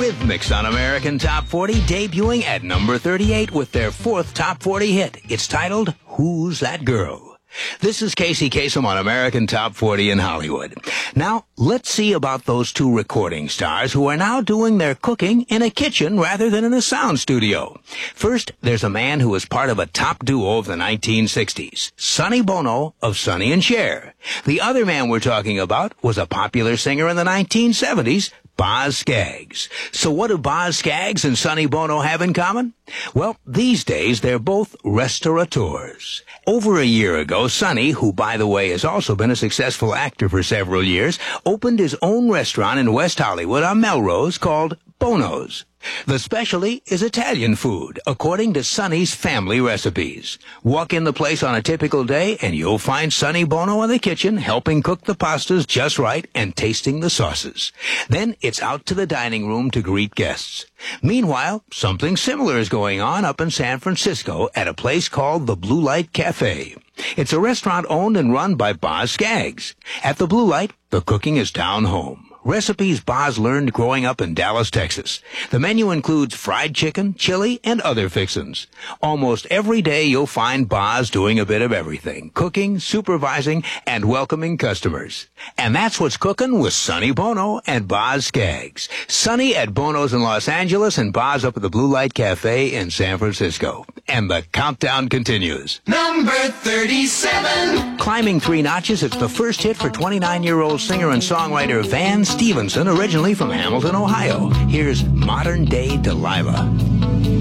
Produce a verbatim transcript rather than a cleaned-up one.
Eurythmics on American Top forty, debuting at number thirty-eight with their fourth Top forty hit. It's titled, Who's That Girl? This is Casey Kasem on American Top forty in Hollywood. Now, let's see about those two recording stars who are now doing their cooking in a kitchen rather than in a sound studio. First, there's a man who was part of a top duo of the nineteen sixties, Sonny Bono of Sonny and Cher. The other man we're talking about was a popular singer in the nineteen seventies, Boz Scaggs. So what do Boz Scaggs and Sonny Bono have in common? Well, these days they're both restaurateurs. Over a year ago, Sonny, who by the way has also been a successful actor for several years, opened his own restaurant in West Hollywood on Melrose called Bono's. The specialty is Italian food, according to Sonny's family recipes. Walk in the place on a typical day, and you'll find Sonny Bono in the kitchen helping cook the pastas just right and tasting the sauces. Then it's out to the dining room to greet guests. Meanwhile, something similar is going on up in San Francisco at a place called the Blue Light Cafe. It's a restaurant owned and run by Boz Scaggs. At the Blue Light, the cooking is down home. Recipes Boz learned growing up in Dallas, Texas. The menu includes fried chicken, chili, and other fixins'. Almost every day you'll find Boz doing a bit of everything, cooking, supervising, and welcoming customers. And that's what's cooking with Sonny Bono and Boz Scaggs. Sonny at Bono's in Los Angeles and Boz up at the Blue Light Cafe in San Francisco. And the countdown continues. Number thirty-seven. Climbing three notches, it's the first hit for twenty-nine-year-old singer and songwriter Van Stevenson, originally from Hamilton, Ohio. Here's Modern Day Delilah.